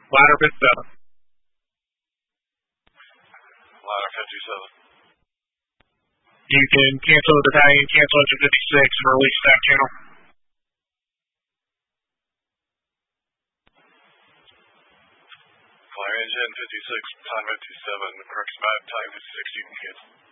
Ladder 57. Ladder 57. You can cancel the battalion, cancel engine 56, and release staff channel. Fire engine 56, time 57, correction battalion 56, you can cancel.